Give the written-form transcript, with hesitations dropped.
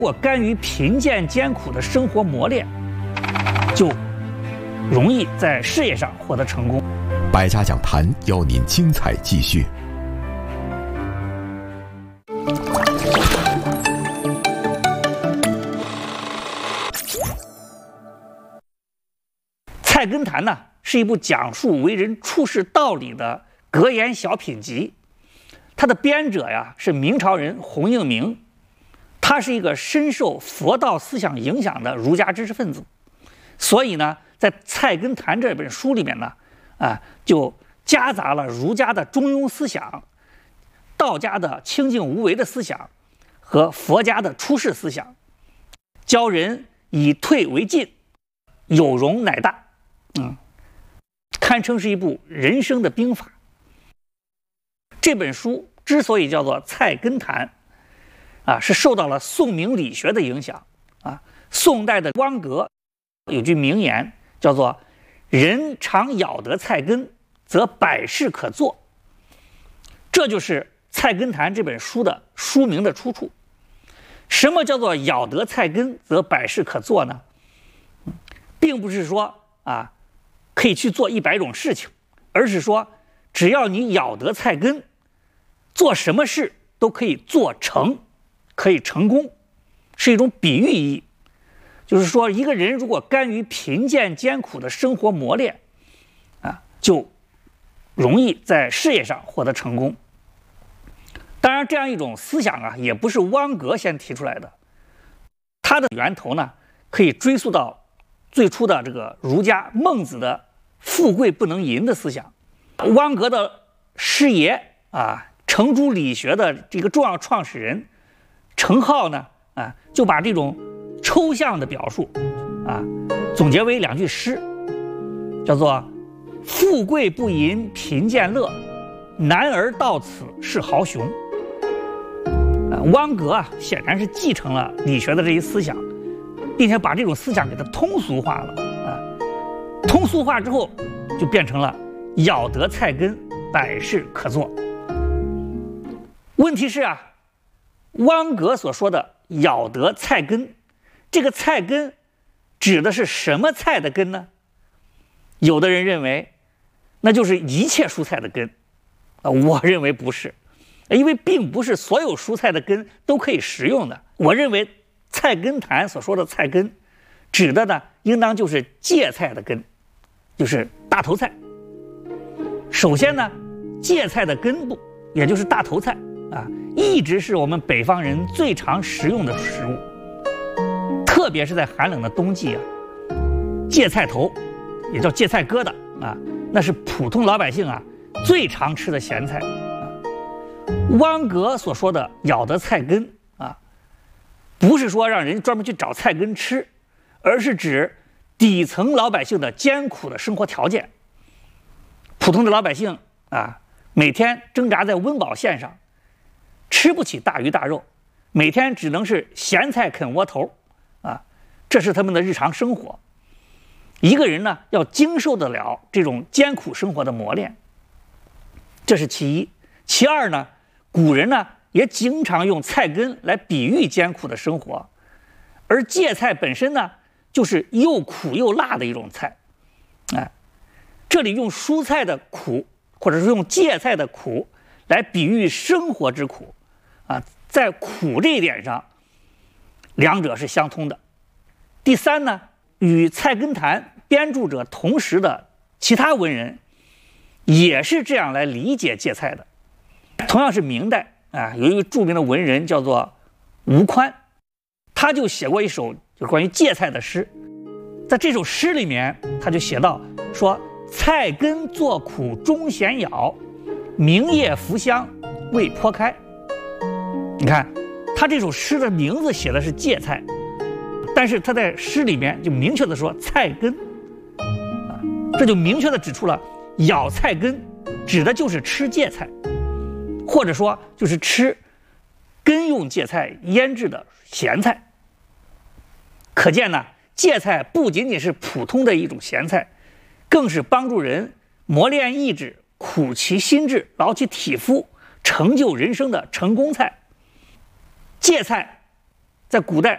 如果甘于贫贱艰苦的生活磨练，就容易在事业上获得成功。 百家讲坛邀您精彩继续。 《菜根谭》呢，是一部讲述为人处世道理的格言小品集。它的编者呀是明朝人洪应明，他是一个深受佛道思想影响的儒家知识分子，所以呢，在《菜根谭》这本书里面呢，就夹杂了儒家的中庸思想、道家的清净无为的思想和佛家的出世思想，教人以退为进，有容乃大，堪称是一部人生的兵法。这本书之所以叫做《菜根谭》，是受到了宋明理学的影响。宋代的汪格有句名言叫做“人常咬得菜根，则百事可做”，这就是《菜根谭》这本书的书名的出处。什么叫做咬得菜根则百事可做呢？并不是说可以去做100种事情，而是说只要你咬得菜根，做什么事都可以做成，可以成功，是一种比喻意义。就是说，一个人如果甘于贫贱艰苦的生活磨练，就容易在事业上获得成功。当然，这样一种思想也不是汪格先提出来的，它的源头呢，可以追溯到最初的这个儒家孟子的“富贵不能淫”的思想。汪格的师爷程朱理学的这个重要创始人程颢呢，就把这种抽象的表述总结为2句诗，叫做“富贵不淫贫贱乐，男儿到此是豪雄”。汪格显然是继承了理学的这一思想，并且把这种思想给它通俗化了。通俗化之后，就变成了咬得菜根，百事可做。问题是汪格所说的咬得菜根，这个菜根指的是什么菜的根呢？有的人认为那就是一切蔬菜的根，我认为不是，因为并不是所有蔬菜的根都可以食用的。我认为《菜根谭》所说的菜根指的呢，应当就是芥菜的根，就是大头菜。首先呢，芥菜的根部，也就是大头菜一直是我们北方人最常食用的食物，特别是在寒冷的冬季芥菜头也叫芥菜疙瘩那是普通老百姓最常吃的咸菜。汪格所说的咬得菜根不是说让人专门去找菜根吃，而是指底层老百姓的艰苦的生活条件。普通的老百姓每天挣扎在温饱线上，吃不起大鱼大肉，每天只能是咸菜啃窝头这是他们的日常生活。一个人呢，要经受得了这种艰苦生活的磨练，这是其一。其二呢，古人呢也经常用菜根来比喻艰苦的生活，而芥菜本身呢，就是又苦又辣的一种菜。这里用蔬菜的苦，或者是用芥菜的苦来比喻生活之苦在苦这一点上，两者是相通的。第三呢，与《菜根谭》编著者同时的其他文人也是这样来理解芥菜的。同样是明代有一位著名的文人叫做吴宽，他就写过一首就是关于芥菜的诗。在这首诗里面，他就写到说：“菜根作苦终咸咬，明叶浮香未剖开。”你看，他这首诗的名字写的是芥菜，但是他在诗里面就明确的说菜根这就明确的指出了咬菜根指的就是吃芥菜，或者说就是吃根用芥菜腌制的咸菜。可见呢，芥菜不仅仅是普通的一种咸菜，更是帮助人磨练意志、苦其心志、劳其体肤、成就人生的成功菜。芥菜在古代